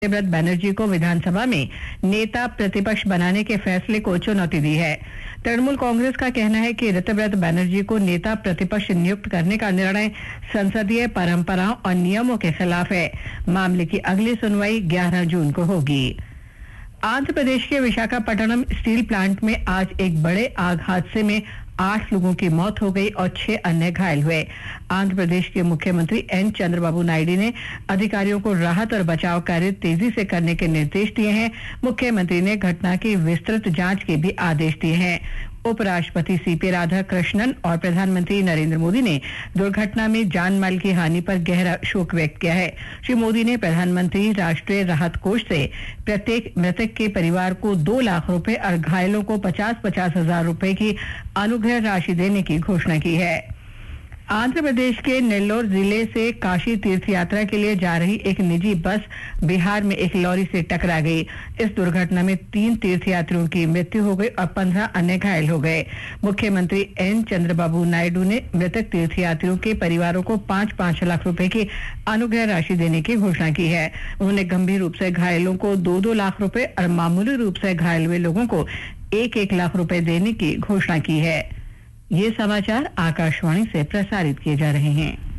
सत्यव्रत बनर्जी को विधानसभा में नेता प्रतिपक्ष बनाने के फैसले को चुनौती दी है। तृणमूल कांग्रेस का कहना है कि सत्यव्रत बनर्जी को नेता प्रतिपक्ष नियुक्त करने का निर्णय संसदीय परंपराओं और नियमों के खिलाफ है। मामले की अगली सुनवाई 11 जून को होगी। आंध्र प्रदेश के विशाखापट्टनम स्टील प्लांट में आज एक बड़े आग हादसे में 8 लोगों की मौत हो गई और 6 अन्य घायल हुए। आंध्र प्रदेश के मुख्यमंत्री एन चंद्रबाबू नायडू ने अधिकारियों को राहत और बचाव कार्य तेजी से करने के निर्देश दिए हैं। मुख्यमंत्री ने घटना की विस्तृत जांच के भी आदेश दिए हैं। उपराष्ट्रपति सीपी राधाकृष्णन और प्रधानमंत्री नरेंद्र मोदी ने दुर्घटना में जान माल की हानि पर गहरा शोक व्यक्त किया है। श्री मोदी ने प्रधानमंत्री राष्ट्रीय राहत कोष से प्रत्येक मृतक के परिवार को 2 लाख रुपए और घायलों को 50-50 हजार रुपए की अनुग्रह राशि देने की घोषणा की है। आंध्र प्रदेश के नेल्लोर जिले से काशी तीर्थ यात्रा के लिए जा रही एक निजी बस बिहार में एक लॉरी से टकरा गई। इस दुर्घटना में 3 तीर्थयात्रियों की मृत्यु हो गई और 15 अन्य घायल हो गए। मुख्यमंत्री एन चंद्रबाबू नायडू ने मृतक तीर्थयात्रियों के परिवारों को 5-5 लाख रुपए की अनुग्रह राशि देने की घोषणा की है। उन्होंने गंभीर रूप से घायलों को 2-2 लाख रुपए और मामूली रूप से घायल हुए लोगों को 1-1 लाख रुपए देने की घोषणा की है। ये समाचार आकाशवाणी से प्रसारित किए जा रहे हैं।